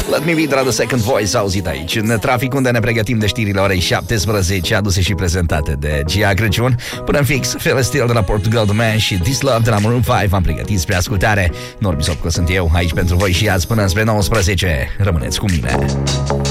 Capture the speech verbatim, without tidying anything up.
Let me be the other second voice auzit aici în trafic, unde ne pregătim de știrile orei șaptesprezece, aduse și prezentate de Gia Crăciun. Până în fix, Feel Still de la Portugal The Man și This Love de la Maroon cinci v-am pregătit spre ascultare. Norbi Sopco sunt eu, aici pentru voi și azi până spre nouăsprezece. Rămâneți cu mine.